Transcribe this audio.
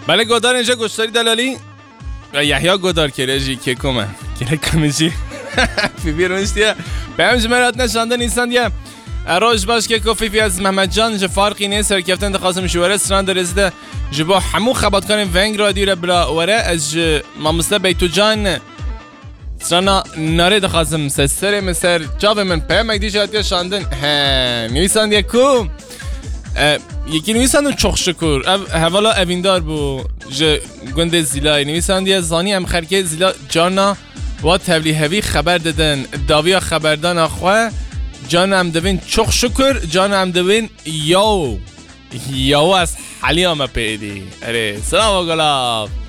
بله گودار اینجا گوشتاری دلالی یحیی گودار کرجی که کومه کمجی فی بیرونشتیه به هم جمعرات نشانده نیستند یه روش باش که کفیفی از محمد جان جه فارقی نیست سرکفتن دخواستم شواره سران درسته جبا همو خبات کنیم ونگ رادیو را بلا وره از مامسته بیتو جان سرانا ناره دخواستم سسر مسر جاوه من پیام اگدی شاید شاندن نویسند یک کو یکی نویسند چخ شکر حوالا اویندار بو جه گنده زیلای نویسند یه زانی هم خرکه زیلا جانا و تبلیغی خبر دادن داویا خبردان اخواه جان هم دوین چخ شکر جان هم دوین یاو از حلی هم پیدی اره سلام و گلاب